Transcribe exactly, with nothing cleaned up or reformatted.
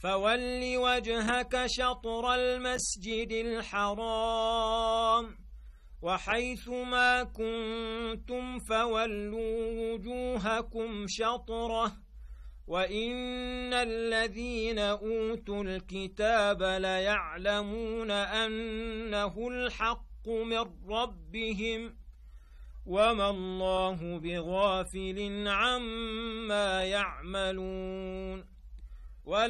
فول وجهك شطر المسجد الحرام وحيث ما كنتم فولوا وجوهكم شطره وإن الذين أوتوا الكتاب ليعلمون أنه الحق من ربهم وما الله بغافل عما يعملون